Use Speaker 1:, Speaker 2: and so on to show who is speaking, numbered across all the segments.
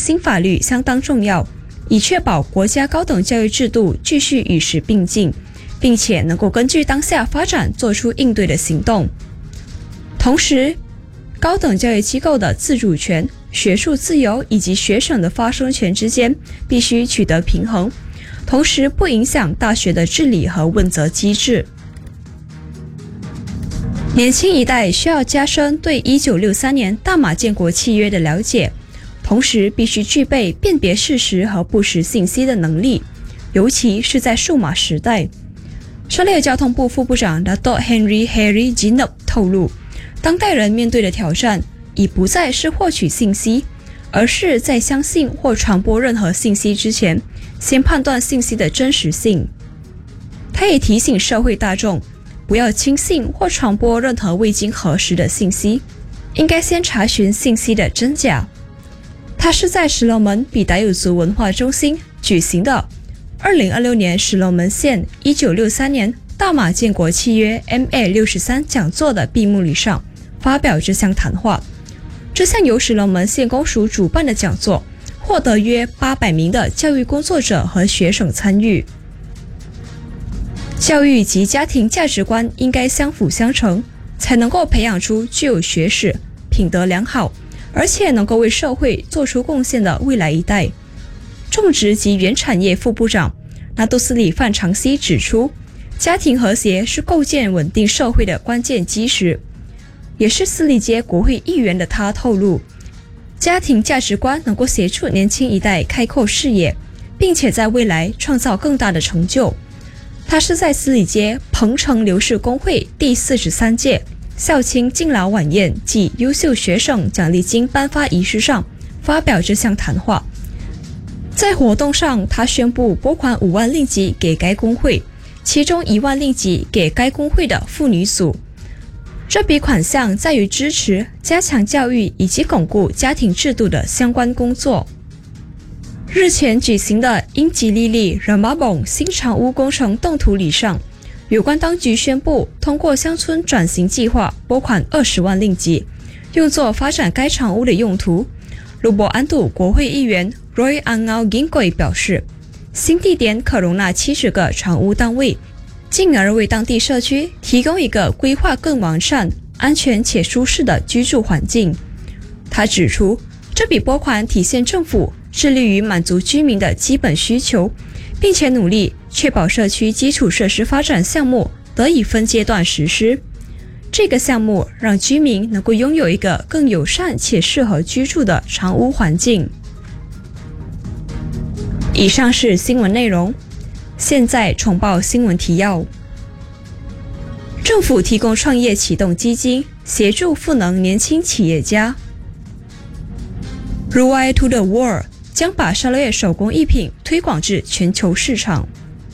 Speaker 1: 新法律相当重要，以确保国家高等教育制度继续与时并进，并且能够根据当下发展做出应对的行动。同时，高等教育机构的自主权、学术自由以及学生的发声权之间必须取得平衡，同时不影响大学的治理和问责机制。年轻一代需要加深对1963年大马建国契约的了解，同时必须具备辨别事实和不实信息的能力，尤其是在数码时代。沙特交通部副部长 Dato' Henry Jineb 透露，当代人面对的挑战已不再是获取信息，而是在相信或传播任何信息之前，先判断信息的真实性。他也提醒社会大众，不要轻信或传播任何未经核实的信息，应该先查询信息的真假。他是在石龙门比达有族文化中心举行的2026年石龙门县1963年大马建国契约 MA63 讲座的闭幕礼上发表这项谈话。这项由石龙门县公署主办的讲座获得约800名的教育工作者和学生参与。教育及家庭价值观应该相辅相成，才能够培养出具有学识、品德良好，而且能够为社会做出贡献的未来一代。种植及原产业副部长纳杜斯里范长西指出，家庭和谐是构建稳定社会的关键基石。也是斯里街国会议员的他透露，家庭价值观能够协助年轻一代开阔视野，并且在未来创造更大的成就。他是在斯里街彭城刘氏工会第43届校庆敬老晚宴暨优秀学生奖励金颁发仪式上发表这项谈话。在活动上，他宣布拨款5万令吉给该工会，其中1万令吉给该工会的妇女组。这笔款项在于支持、加强教育以及巩固家庭制度的相关工作。日前举行的英吉利利 Ramabong 新长屋工程动土礼上，有关当局宣布通过乡村转型计划拨款20万令吉，用作发展该长屋的用途。卢伯安杜国会议员 Roy Angau Gingoy 表示，新地点可容纳70个长屋单位，进而为当地社区提供一个规划更完善、安全且舒适的居住环境。他指出，这笔拨款体现政府致力于满足居民的基本需求，并且努力确保社区基础设施发展项目得以分阶段实施。这个项目让居民能够拥有一个更友善且适合居住的长屋环境。以上是新闻内容，现在重报新闻提要。政府提供创业启动基金，协助赋能年轻企业家。Ruai to the World 将把沙勒手工艺品推广至全球市场。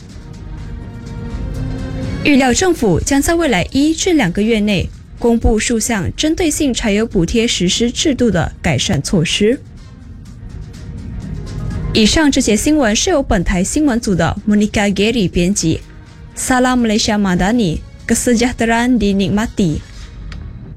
Speaker 1: 预料政府将在未来1至2个月内公布数项针对性柴油补贴实施制度的改善措施。以上这些新闻是由本台新闻组的 Monica Gary 编辑。Salam Malaysia Madani, Kesejahteraan dinikmati。